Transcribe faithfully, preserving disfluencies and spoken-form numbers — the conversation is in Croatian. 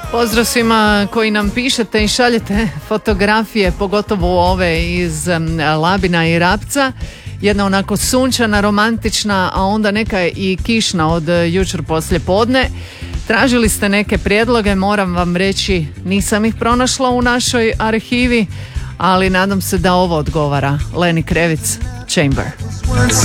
Pozdrav svima koji nam pišete i šaljete fotografije, pogotovo ove iz Labina i Rapca. Jedna onako sunčana, romantična, a onda neka i kišna od jučer poslje podne. Tražili ste neke prijedloge, moram vam reći, nisam ih pronašla u našoj arhivi, ali nadam se da ovo odgovara. Lenny Kravitz, Chamber.